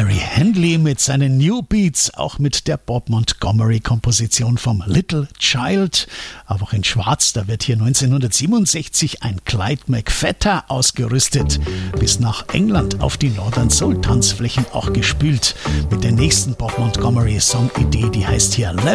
Gary Handley mit seinen New Beats, auch mit der Bob Montgomery-Komposition vom Little Child. Aber auch in Schwarz, da wird hier 1967 ein Clyde McPhatter ausgerüstet. Bis nach England auf die Northern Soul Tanzflächen auch gespült. Mit der nächsten Bob Montgomery Song-Idee, die heißt hier